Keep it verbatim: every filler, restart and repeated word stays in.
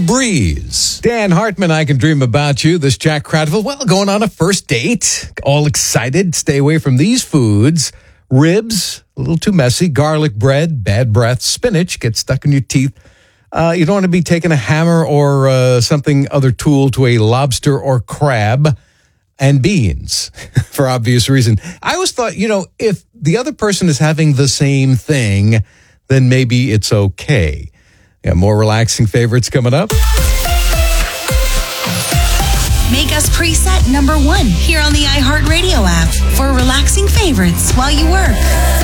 breeze. Dan Hartman, I Can Dream About You. This Jack Cradville. Well, going on a first date. All excited. Stay away from these foods. Ribs, a little too messy. Garlic bread, bad breath. Spinach, gets stuck in your teeth. Uh, you don't want to be taking a hammer or uh, something other tool to a lobster or crab. And beans, for obvious reason. I always thought, you know, if the other person is having the same thing, then maybe it's okay. Yeah, more relaxing favorites coming up. Make us preset number one here on the iHeartRadio app for relaxing favorites while you work.